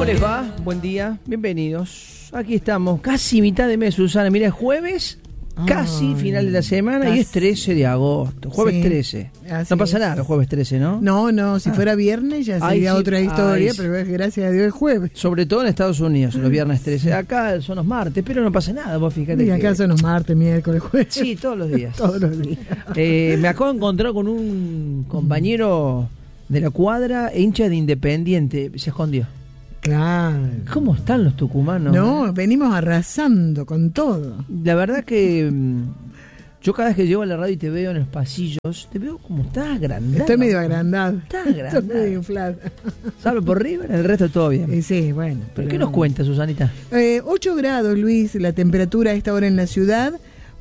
les va? Buen día, bienvenidos. Aquí estamos, casi mitad de mes, Susana. Mira, es jueves, casi final de la semana, casi. Y es 13 de agosto, jueves sí, 13. No pasa nada el jueves 13, ¿no? No, si fuera viernes ya sería otra historia, pero gracias a Dios es jueves. Sobre todo en Estados Unidos, los viernes 13. Acá son los martes, pero no pasa nada, vos fíjate. Y acá son los martes, miércoles, jueves. Sí, todos los días. Todos los días. Me acabo de encontrar con un compañero de la cuadra, hincha de Independiente, se escondió. Claro. ¿Cómo están los tucumanos? No, venimos arrasando con todo. La verdad que yo cada vez que llego a la radio y te veo en los pasillos, te veo como estás agrandado. Estoy medio agrandado. Estás agrandado. Estoy medio inflado. Salvo por River, el resto todo bien. Sí, bueno. ¿Pero qué nos cuenta, Susanita? 8 grados, Luis, la temperatura a esta hora en la ciudad,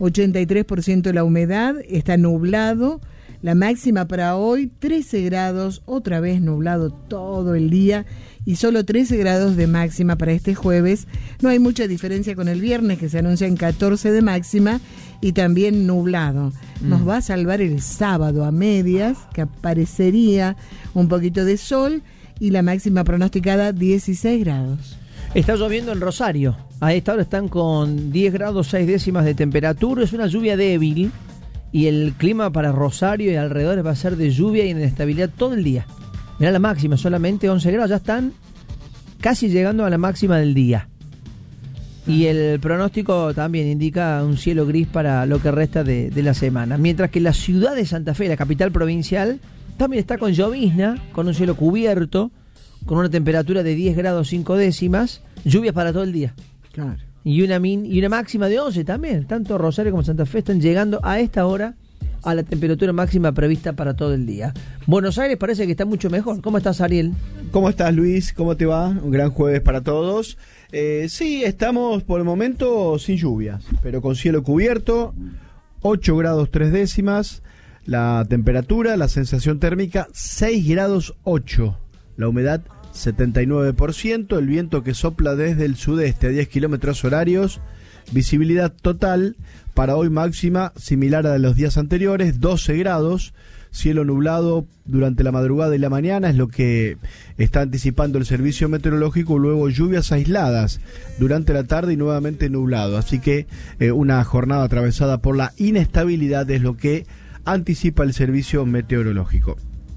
83% la humedad, está nublado. La máxima para hoy, 13 grados, otra vez nublado todo el día y solo 13 grados de máxima para este jueves. No hay mucha diferencia con el viernes, que se anuncia en 14 de máxima y también nublado. Nos va a salvar el sábado a medias, que aparecería un poquito de sol y la máxima pronosticada 16 grados. Está lloviendo en Rosario. A esta hora están con 10 grados 6 décimas de temperatura. Es una lluvia débil. Y el clima para Rosario y alrededores va a ser de lluvia y inestabilidad todo el día. Mirá la máxima, solamente 11 grados, ya están casi llegando a la máxima del día. Y el pronóstico también indica un cielo gris para lo que resta de la semana. Mientras que la ciudad de Santa Fe, la capital provincial, también está con llovizna, con un cielo cubierto, con una temperatura de 10 grados 5 décimas, lluvias para todo el día. Claro. Y una máxima de 11 también. Tanto Rosario como Santa Fe están llegando a esta hora a la temperatura máxima prevista para todo el día. Buenos Aires parece que está mucho mejor. ¿Cómo estás, Ariel? ¿Cómo estás, Luis? ¿Cómo te va? Un gran jueves para todos. Sí, estamos por el momento sin lluvias, pero con cielo cubierto, 8 grados 3 décimas, la temperatura, la sensación térmica 6 grados 8, la humedad 79%, el viento que sopla desde el sudeste a 10 kilómetros horarios, visibilidad total para hoy máxima similar a la de los días anteriores, 12 grados, cielo nublado durante la madrugada y la mañana, es lo que está anticipando el servicio meteorológico, luego lluvias aisladas durante la tarde y nuevamente nublado, así que una jornada atravesada por la inestabilidad es lo que anticipa el servicio meteorológico.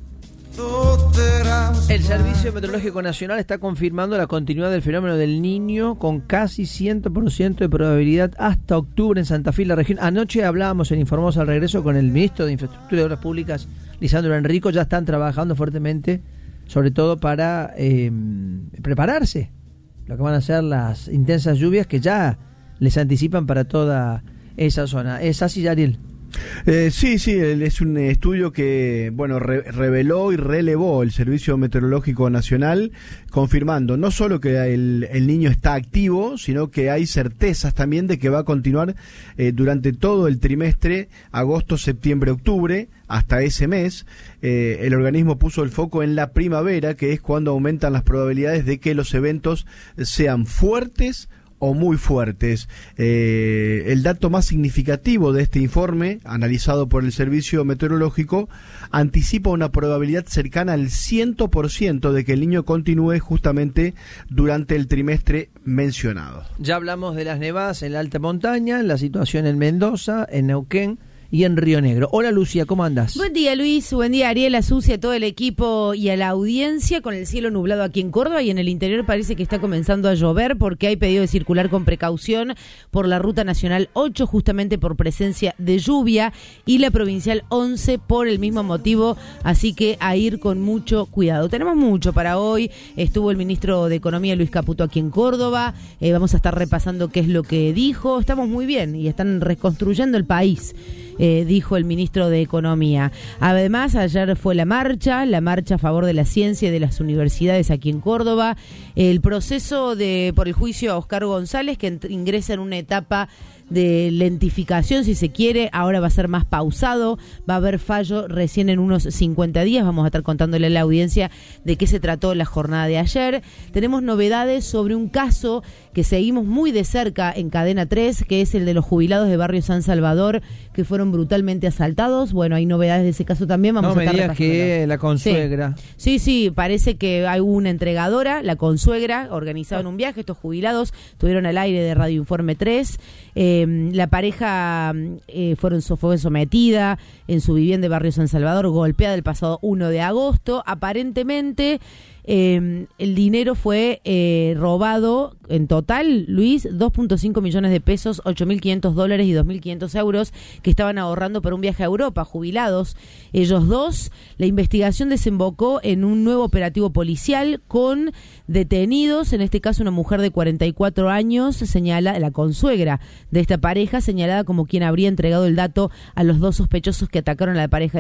El Servicio Meteorológico Nacional está confirmando la continuidad del fenómeno del Niño con casi 100% de probabilidad hasta octubre en Santa Fe y la región. Anoche hablábamos en Informados al Regreso con el ministro de Infraestructura y Obras Públicas, Lisandro Enrico. Ya están trabajando fuertemente, sobre todo para prepararse lo que van a ser las intensas lluvias que ya les anticipan para toda esa zona. ¿Es así, Ariel? Sí, es un estudio que reveló y relevó el Servicio Meteorológico Nacional, confirmando no solo que el Niño está activo, sino que hay certezas también de que va a continuar durante todo el trimestre, agosto, septiembre, octubre, hasta ese mes. El organismo puso el foco en la primavera, que es cuando aumentan las probabilidades de que los eventos sean fuertes o muy fuertes. El dato más significativo de este informe, analizado por el Servicio Meteorológico, anticipa una probabilidad cercana al 100% de que el Niño continúe justamente durante el trimestre mencionado. Ya hablamos de las nevadas en la alta montaña, la situación en Mendoza, en Neuquén y en Río Negro. Hola, Lucía, ¿cómo andás? Buen día, Luis, buen día, Ariel, a Susi, a todo el equipo y a la audiencia. Con el cielo nublado aquí en Córdoba y en el interior parece que está comenzando a llover porque hay pedido de circular con precaución por la Ruta Nacional 8 justamente por presencia de lluvia y la Provincial 11 por el mismo motivo, así que a ir con mucho cuidado. Tenemos mucho para hoy, estuvo el ministro de Economía Luis Caputo aquí en Córdoba, vamos a estar repasando qué es lo que dijo. Estamos muy bien y están reconstruyendo el país. Dijo el ministro de Economía. Además, ayer fue la marcha a favor de la ciencia y de las universidades aquí en Córdoba. El proceso por el juicio a Oscar González, que ingresa en una etapa de lentificación, si se quiere, ahora va a ser más pausado, va a haber fallo recién en unos 50 días, vamos a estar contándole a la audiencia de qué se trató la jornada de ayer. Tenemos novedades sobre un caso que seguimos muy de cerca en Cadena 3, que es el de los jubilados de Barrio San Salvador, que fueron brutalmente asaltados. Bueno, hay novedades de ese caso también, vamos a estar repasando. No me digas que la consuegra. Sí, parece que hay una entregadora, la consuegra, organizaron un viaje, estos jubilados estuvieron al aire de Radio Informe 3, la pareja fue sometida en su vivienda de Barrio San Salvador, golpeada el pasado 1 de agosto, aparentemente. El dinero fue robado en total, Luis, 2.5 millones de pesos, 8.500 y 2.500 euros que estaban ahorrando para un viaje a Europa, jubilados. Ellos dos, la investigación desembocó en un nuevo operativo policial con detenidos, en este caso una mujer de 44 años, señala la consuegra de esta pareja, señalada como quien habría entregado el dato a los dos sospechosos que atacaron a la pareja